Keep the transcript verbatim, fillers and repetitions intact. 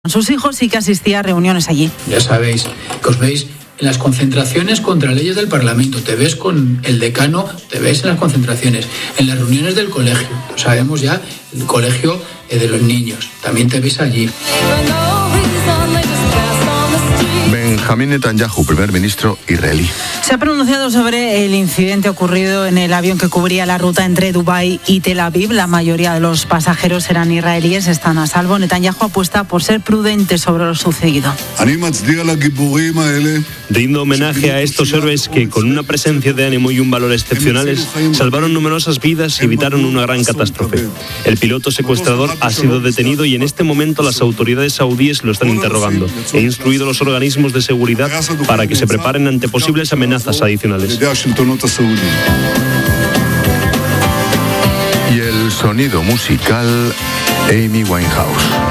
Sus hijos sí que asistía a reuniones allí. Ya sabéis, que os veis en las concentraciones contra leyes del Parlamento, te ves con el decano, te ves en las concentraciones, en las reuniones del colegio, sabemos ya, el colegio de los niños, también te ves allí. Benjamín Netanyahu, primer ministro israelí. Se ha pronunciado sobre el incidente ocurrido en el avión que cubría la ruta entre Dubái y Tel Aviv. La mayoría de los pasajeros eran israelíes, están a salvo. Netanyahu apuesta por ser prudente sobre lo sucedido. Rindo homenaje a estos héroes que, con una presencia de ánimo y un valor excepcionales, salvaron numerosas vidas y evitaron una gran catástrofe. El piloto secuestrador ha sido detenido y en este momento las autoridades saudíes lo están interrogando. He instruido a los organismos de seguridad para que se preparen ante posibles amenazas adicionales. Y el sonido musical, Amy Winehouse.